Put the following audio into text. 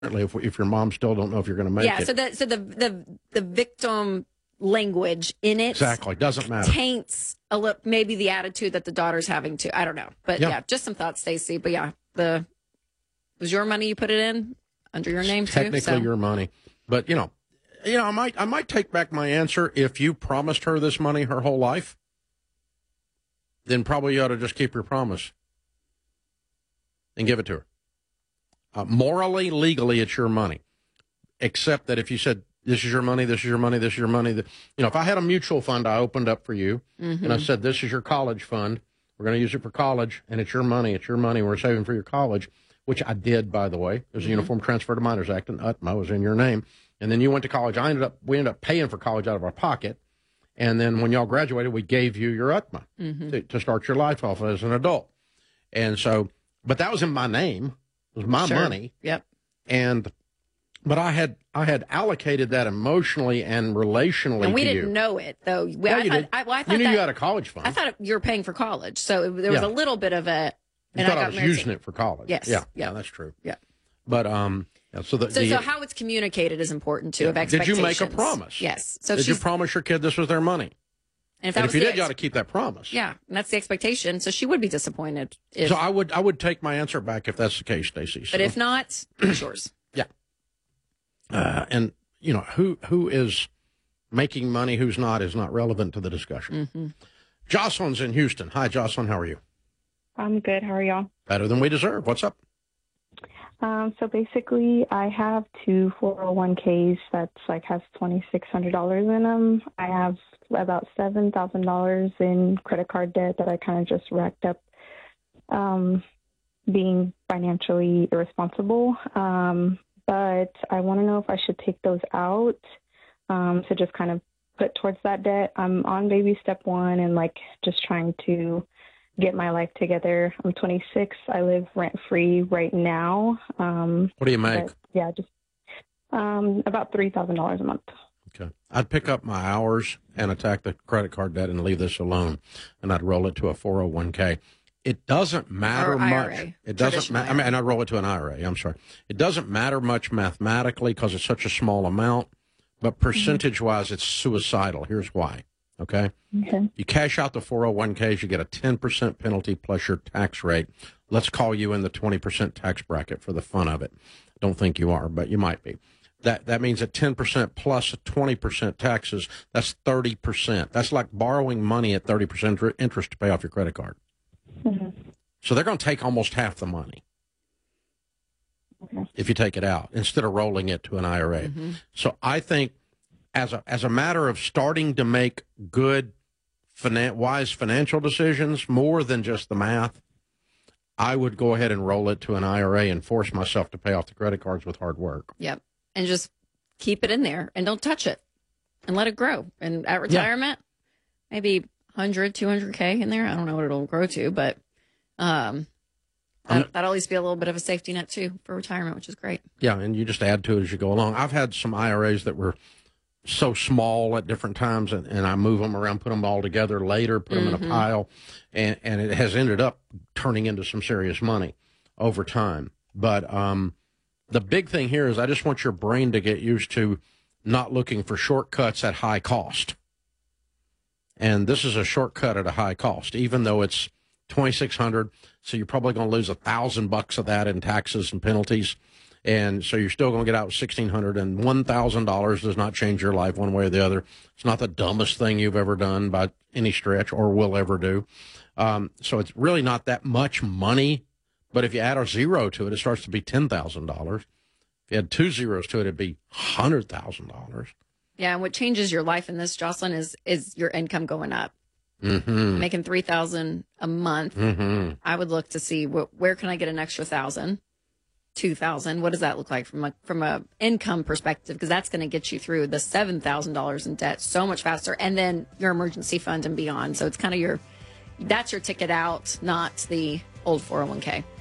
if your mom still don't know if you're going to make it. So the victim language in it exactly doesn't matter. Taints a little, maybe the attitude that the daughter's having too. I don't know, but just some thoughts, Stacey. But it was your money, you put it in under your name too. Technically, your money, but I might take back my answer. If you promised her this money her whole life, then probably you ought to just keep your promise and give it to her. Morally, legally, it's your money. Except that if you said, this is your money, this is your money, this is your money. If I had a mutual fund I opened up for you, and I said, this is your college fund, we're going to use it for college, and it's your money, we're saving for your college, which I did, by the way. There's a Uniform Transfer to Minors Act, and UTMA was in your name. And then you went to college. We ended up paying for college out of our pocket. And then when y'all graduated, we gave you your UTMA to start your life off as an adult. And so, but that was in my name. It was my money. Yep. But I had allocated that emotionally and relationally. And we didn't know it, though. You did. I thought you knew you had a college fund. I thought you were paying for college, so there was a little bit of a. You thought I was using it for college. Yes. Yeah, that's true. Yeah. But so how it's communicated is important too. Of expectations. Did you make a promise? Yes. So did you promise your kid this was their money? And if you did, you ought to keep that promise. Yeah, and that's the expectation. So she would be disappointed. So I would take my answer back if that's the case, Stacey. But if not, it's yours. Yeah. And who is making money, who's not, is not relevant to the discussion. Jocelyn's in Houston. Hi, Jocelyn. How are you? I'm good. How are y'all? Better than we deserve. What's up? So basically, I have two 401ks that's has $2,600 in them. I have about $7,000 in credit card debt that I kind of just racked up being financially irresponsible. But I want to know if I should take those out to just kind of put towards that debt. I'm on baby step one and just trying to get my life together. I'm 26. I live rent-free right now. What do you make? Just about $3,000 a month. Okay. I'd pick up my hours and attack the credit card debt and leave this alone, and I'd roll it to a 401k. It doesn't matter much. It doesn't matter. And I'd roll it to an IRA. I'm sorry. It doesn't matter much mathematically because it's such a small amount, but percentage-wise, it's suicidal. Here's why. Okay? You cash out the 401ks, you get a 10% penalty plus your tax rate. Let's call you in the 20% tax bracket for the fun of it. Don't think you are, but you might be. That means that 10% plus 20% taxes, that's 30%. That's like borrowing money at 30% interest to pay off your credit card. So they're going to take almost half the money if you take it out instead of rolling it to an IRA. So I think as a matter of starting to make good, wise financial decisions, more than just the math, I would go ahead and roll it to an IRA and force myself to pay off the credit cards with hard work. Yep. And just keep it in there and don't touch it and let it grow. And at retirement, maybe 100, 200K in there. I don't know what it'll grow to, but that'll at least be a little bit of a safety net too for retirement, which is great. Yeah. And you just add to it as you go along. I've had some IRAs that were so small at different times, and I move them around, put them all together later, put them in a pile, and it has ended up turning into some serious money over time. But the big thing here is I just want your brain to get used to not looking for shortcuts at high cost. And this is a shortcut at a high cost, even though it's $2,600. So you're probably going to lose $1,000 of that in taxes and penalties. And so you're still going to get out with $1,600, and $1,000 does not change your life one way or the other. It's not the dumbest thing you've ever done by any stretch or will ever do. So it's really not that much money. But if you add a zero to it, it starts to be $10,000. If you add two zeros to it, it'd be $100,000. Yeah, and what changes your life in this, Jocelyn, is your income going up. Making $3,000 a month. I would look to see where can I get an extra $1,000, $2,000. What does that look like from a income perspective? Because that's going to get you through the $7,000 in debt so much faster, and then your emergency fund and beyond. So it's kind of that's your ticket out, not the old 401k.